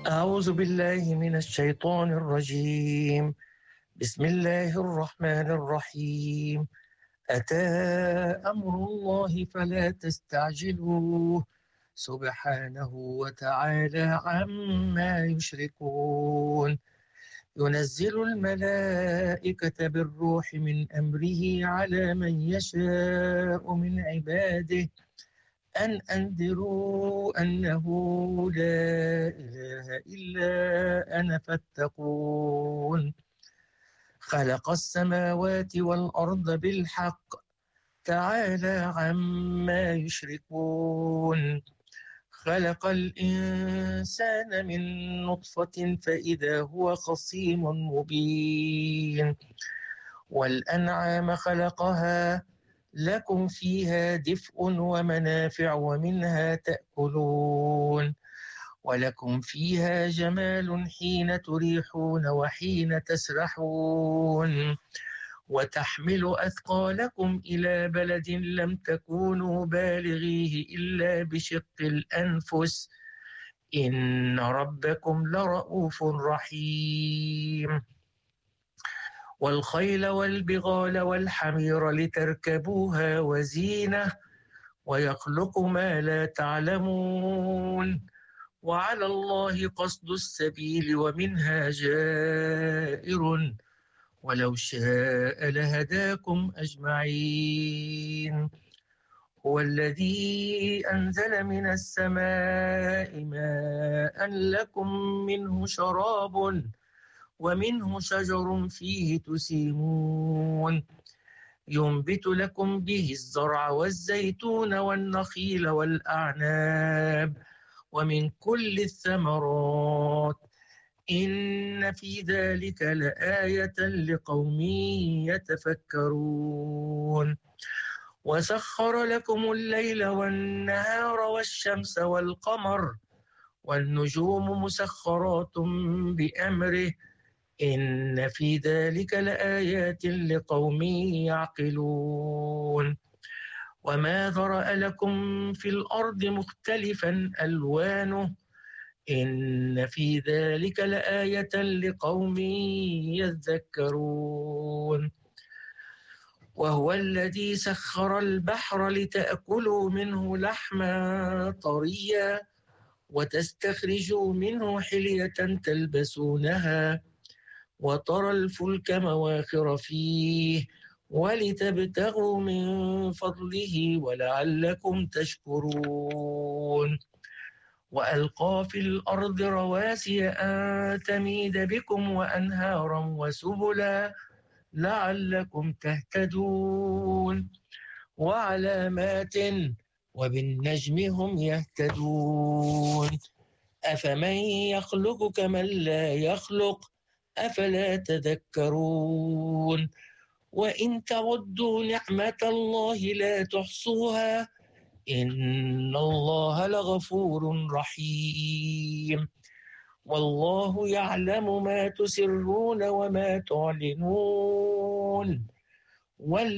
أعوذ بالله من الشيطان الرجيم. بسم الله الرحمن الرحيم. أتى أمر الله فلا تستعجلوه سبحانه وتعالى عما يشركون. ينزل الملائكة بالروح من أمره على من يشاء من عباده أن أنذروا أنه لا إله إلا أنا فاتقون. خلق السماوات والأرض بالحق تعالى عما يشركون. خلق الإنسان من نطفة فإذا هو خصيم مبين. والأنعام خلقها لكم فيها دفء ومنافع ومنها تأكلون. ولكم فيها جمال حين تريحون وحين تسرحون. وتحمل أثقالكم إلى بلد لم تكونوا بالغيه إلا بشق الأنفس إن ربكم لرؤوف رحيم. والخيل والبغال والحمير لتركبوها وزينة ويخلق ما لا تعلمون. وعلى الله قصد السبيل ومنها جائر ولو شاء لهداكم أجمعين. هو الذي أنزل من السماء ماء لكم منه شراب ومنه شجر فيه تسيمون. ينبت لكم به الزرع والزيتون والنخيل والأعناب ومن كل الثمرات إن في ذلك لآية لقوم يتفكرون. وسخر لكم الليل والنهار والشمس والقمر والنجوم مسخرات بأمره إن في ذلك لآيات لقوم يعقلون. وما ذرأ لكم في الأرض مختلفا ألوانه إن في ذلك لآية لقوم يذكرون. وهو الذي سخر البحر لتأكلوا منه لحما طريا وتستخرجوا منه حلية تلبسونها وترى الفلك مواخر فيه ولتبتغوا من فضله ولعلكم تشكرون. وألقى في الأرض رواسي أن تميد بكم وأنهارا وسبلا لعلكم تهتدون. وعلامات وبالنجم هم يهتدون. أفمن يخلق كمن لا يخلق أفلا تذكرون. وإن تعدوا نعمة الله لا تحصوها إن الله لغفور رحيم. والله يعلم ما تسرون وما تعلنون